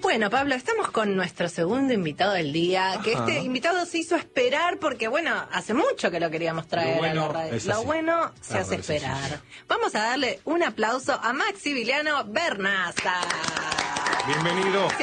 Bueno, Pablo, estamos con nuestro segundo invitado del día, que este invitado se hizo esperar porque, bueno, hace mucho que lo queríamos traer a la radio. Lo bueno se hace esperar. Vamos a darle un aplauso a Maximiliano Vernaza. Bienvenido.